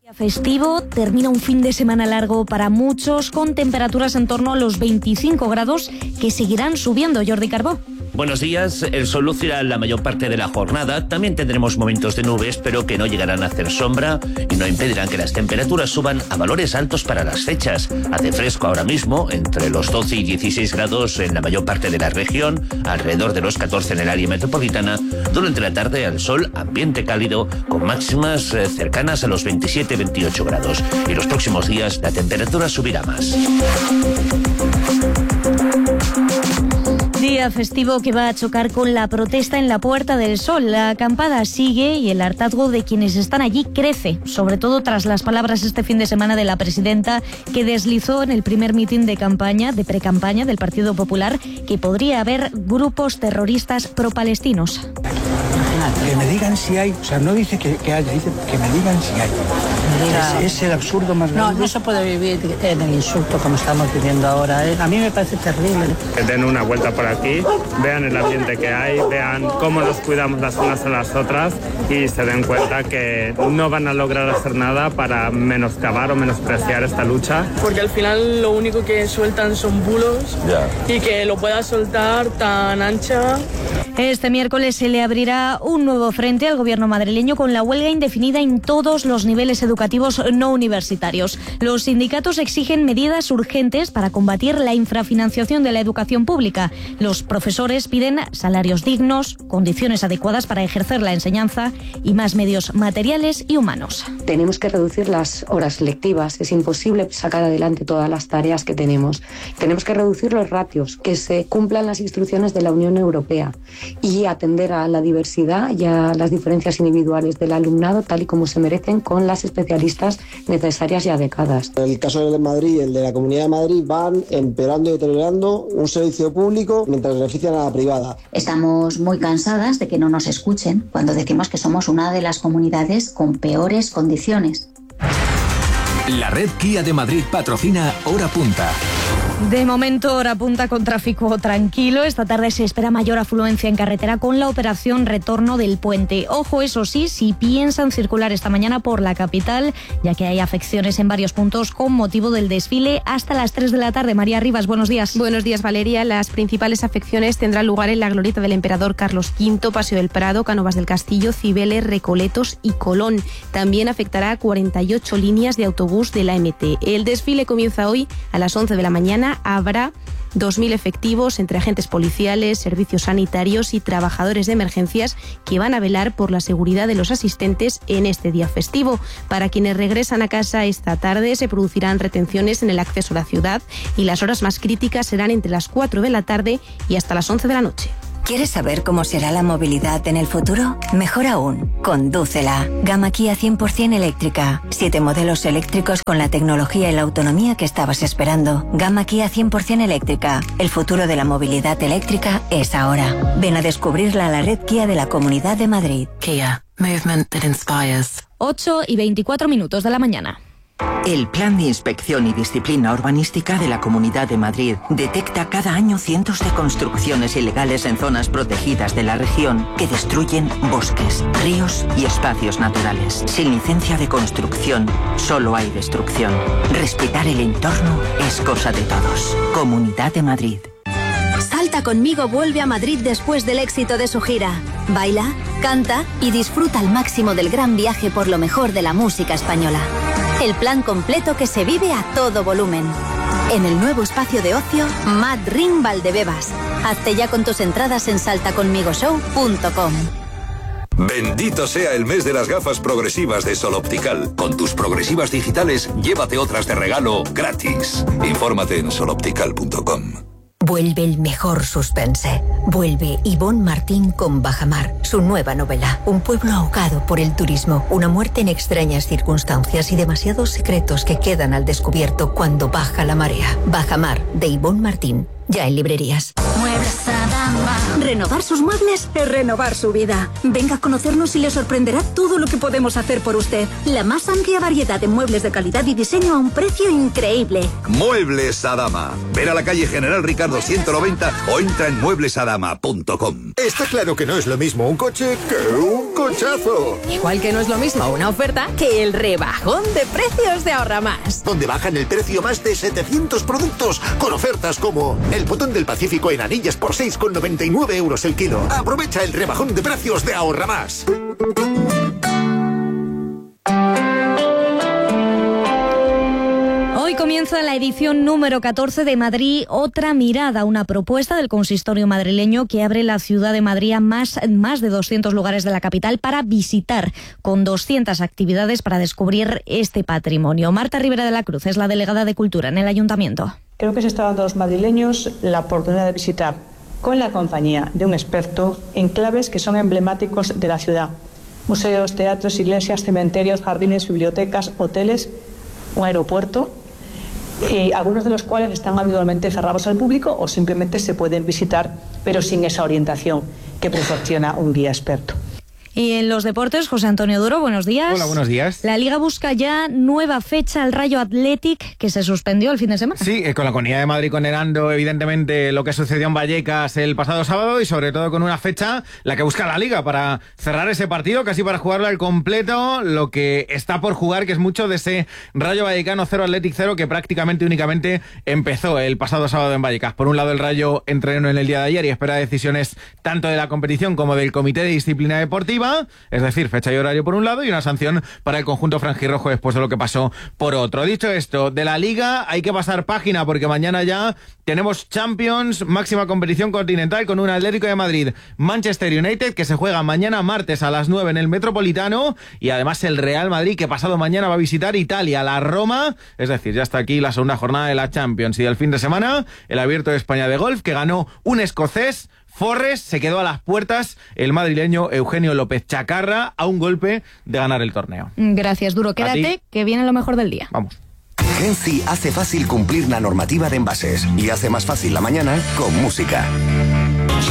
Festivo, termina un fin de semana largo para muchos, con temperaturas en torno a los 25 grados que seguirán subiendo. Jordi Carbó. Buenos días. El sol lucirá la mayor parte de la jornada. También tendremos momentos de nubes, pero que no llegarán a hacer sombra y no impedirán que las temperaturas suban a valores altos para las fechas. Hace fresco ahora mismo, entre los 12 y 16 grados en la mayor parte de la región, alrededor de los 14 en el área metropolitana. Durante la tarde al sol, ambiente cálido, con máximas cercanas a los 27-28 grados. Y los próximos días la temperatura subirá más. Día festivo que va a chocar con la protesta en la Puerta del Sol. La acampada sigue y el hartazgo de quienes están allí crece, sobre todo tras las palabras este fin de semana de la presidenta, que deslizó en el primer mitin de pre-campaña del Partido Popular, que podría haber grupos terroristas pro-palestinos. Que me digan si hay, o sea, no dice que haya, dice que me digan si hay. Es el absurdo más grande. No se puede vivir en el insulto como estamos viviendo ahora. A mí me parece terrible. Que den una vuelta por aquí, vean el ambiente que hay, vean cómo nos cuidamos las unas a las otras y se den cuenta que no van a lograr hacer nada para menoscabar o menospreciar esta lucha. Porque al final lo único que sueltan son bulos y que lo pueda soltar tan ancha. Este miércoles se le abrirá un nuevo frente al gobierno madrileño con la huelga indefinida en todos los niveles educativos no universitarios. Los sindicatos exigen medidas urgentes para combatir la infrafinanciación de la educación pública. Los profesores piden salarios dignos, condiciones adecuadas para ejercer la enseñanza y más medios materiales y humanos. Tenemos que reducir las horas lectivas. Es imposible sacar adelante todas las tareas que tenemos. Tenemos que reducir los ratios, que se cumplan las instrucciones de la Unión Europea y atender a la diversidad y a las diferencias individuales del alumnado tal y como se merecen, con las especialistas necesarias y adecuadas. En el caso de Madrid, el de la Comunidad de Madrid, van empeorando y deteriorando un servicio público mientras benefician a la privada. Estamos muy cansadas de que no nos escuchen cuando decimos que somos una de las comunidades con peores condiciones. La red Kia de Madrid patrocina Hora Punta. De momento, hora punta con tráfico tranquilo. Esta tarde se espera mayor afluencia en carretera con la operación retorno del puente. Ojo, eso sí, si piensan circular esta mañana por la capital, ya que hay afecciones en varios puntos con motivo del desfile hasta las 3 de la tarde. María Rivas, buenos días. Buenos días, Valeria. Las principales afecciones tendrán lugar en la glorieta del Emperador Carlos V, Paseo del Prado, Cánovas del Castillo, Cibeles, Recoletos y Colón. También afectará a 48 líneas de autobús de la MT. El desfile comienza hoy a las 11 de la mañana. Habrá 2.000 efectivos entre agentes policiales, servicios sanitarios y trabajadores de emergencias que van a velar por la seguridad de los asistentes en este día festivo. Para quienes regresan a casa esta tarde se producirán retenciones en el acceso a la ciudad y las horas más críticas serán entre las 4 de la tarde y hasta las 11 de la noche. ¿Quieres saber cómo será la movilidad en el futuro? Mejor aún, condúcela. Gama Kia 100% eléctrica. 7 modelos eléctricos con la tecnología y la autonomía que estabas esperando. Gama Kia 100% eléctrica. El futuro de la movilidad eléctrica es ahora. Ven a descubrirla a la red Kia de la Comunidad de Madrid. Kia. Movement that inspires. 8:24 de la mañana. El Plan de Inspección y Disciplina Urbanística de la Comunidad de Madrid detecta cada año cientos de construcciones ilegales en zonas protegidas de la región que destruyen bosques, ríos y espacios naturales. Sin licencia de construcción, solo hay destrucción. Respetar el entorno es cosa de todos. Comunidad de Madrid. Salta conmigo vuelve a Madrid después del éxito de su gira. Baila, canta y disfruta al máximo del gran viaje por lo mejor de la música española. El plan completo que se vive a todo volumen. En el nuevo espacio de ocio, Mad Ring Valdebebas. Hazte ya con tus entradas en saltaconmigoshow.com. Bendito sea el mes de las gafas progresivas de Sol Optical. Con tus progresivas digitales, llévate otras de regalo gratis. Infórmate en soloptical.com. Vuelve el mejor suspense. Vuelve Ivonne Martín con Bajamar, su nueva novela. Un pueblo ahogado por el turismo, una muerte en extrañas circunstancias y demasiados secretos que quedan al descubierto cuando baja la marea. Bajamar, de Ivonne Martín, ya en librerías. Muebles Adama. Renovar sus muebles es renovar su vida. Venga a conocernos y le sorprenderá todo lo que podemos hacer por usted. La más amplia variedad de muebles de calidad y diseño a un precio increíble. Muebles Adama. Ven a la calle General Ricardo 190 o entra en mueblesadama.com. Está claro que no es lo mismo un coche que un cochazo. Igual que no es lo mismo una oferta que el rebajón de precios de Ahorra Más. Donde bajan el precio más de 700 productos con ofertas como el botón del Pacífico en anillas por 6,99 euros el kilo. Aprovecha el rebajón de precios de Ahorra Más. Hoy comienza la edición número 14 de Madrid Otra Mirada, una propuesta del consistorio madrileño que abre la ciudad de Madrid a más de 200 lugares de la capital para visitar, con 200 actividades para descubrir este patrimonio. Marta Rivera de la Cruz es la delegada de Cultura en el Ayuntamiento. Creo que se está dando a los madrileños la oportunidad de visitar, con la compañía de un experto, enclaves que son emblemáticos de la ciudad. Museos, teatros, iglesias, cementerios, jardines, bibliotecas, hoteles, un aeropuerto, algunos de los cuales están habitualmente cerrados al público o simplemente se pueden visitar, pero sin esa orientación que proporciona un guía experto. Y en los deportes, José Antonio Duro, buenos días. Hola, buenos días. La Liga busca ya nueva fecha al Rayo Athletic, que se suspendió el fin de semana. Sí, con la Comunidad de Madrid condenando evidentemente lo que sucedió en Vallecas el pasado sábado y sobre todo con una fecha, la que busca la Liga para cerrar ese partido, casi para jugarlo al completo, lo que está por jugar, que es mucho de ese Rayo Vallecano 0 Athletic 0 que prácticamente únicamente empezó el pasado sábado en Vallecas. Por un lado, el Rayo entrenó en el día de ayer y espera decisiones tanto de la competición como del Comité de Disciplina Deportiva, es decir, fecha y horario por un lado y una sanción para el conjunto franjirrojo después de lo que pasó por otro. Dicho esto, de la Liga hay que pasar página porque mañana ya tenemos Champions, máxima competición continental con un Atlético de Madrid Manchester United que se juega mañana martes a las 9 en el Metropolitano y además el Real Madrid que pasado mañana va a visitar Italia, la Roma, es decir, ya está aquí la segunda jornada de la Champions y del fin de semana el Abierto de España de golf que ganó un escocés, Forres, se quedó a las puertas el madrileño Eugenio López Chacarra a un golpe de ganar el torneo. Gracias, Duro. Quédate, que viene lo mejor del día. Vamos. Genci hace fácil cumplir la normativa de envases y hace más fácil la mañana con música.